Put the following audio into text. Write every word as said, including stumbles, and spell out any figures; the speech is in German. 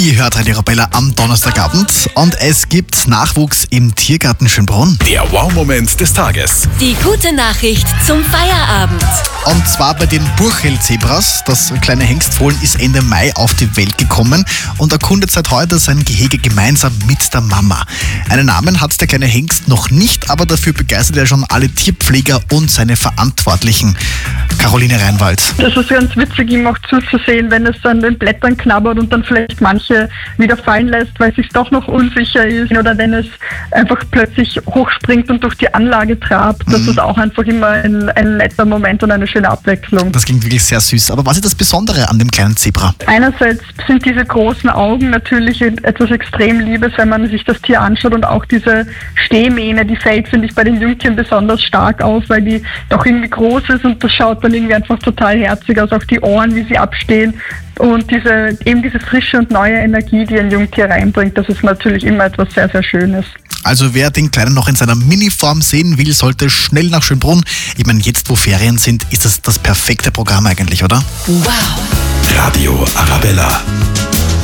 Ihr hört Radio Arabella am Donnerstagabend und es gibt Nachwuchs im Tiergarten Schönbrunn. Der Wow-Moment des Tages. Die gute Nachricht zum Feierabend. Und zwar bei den Burchell-Zebras. Das kleine Hengstfohlen ist Ende Mai auf die Welt gekommen und erkundet seit heute sein Gehege gemeinsam mit der Mama. Einen Namen hat der kleine Hengst noch nicht, aber dafür begeistert er schon alle Tierpfleger und seine Verantwortlichen. Caroline Reinwald. Das ist ganz witzig, ihm auch zuzusehen, wenn es an den Blättern knabbert und dann vielleicht manche wieder fallen lässt, weil es sich doch noch unsicher ist, oder wenn es einfach plötzlich hochspringt und durch die Anlage trabt. Das mhm. ist auch einfach immer ein, ein netter Moment und eine schöne Abwechslung. Das klingt wirklich sehr süß. Aber was ist das Besondere an dem kleinen Zebra? Einerseits sind diese großen Augen natürlich etwas extrem Liebes, wenn man sich das Tier anschaut, und auch diese Stehmähne, die fällt, finde ich, bei den Jungtieren besonders stark auf, weil die doch irgendwie groß ist und das schaut dann irgendwie einfach total herzig aus. Auch die Ohren, wie sie abstehen. Und diese, eben diese frische und neue Energie, die ein Jungtier reinbringt, das ist natürlich immer etwas sehr, sehr Schönes. Also wer den Kleinen noch in seiner Miniform sehen will, sollte schnell nach Schönbrunn. Ich meine, jetzt wo Ferien sind, ist das das perfekte Programm eigentlich, oder? Wow! Radio Arabella.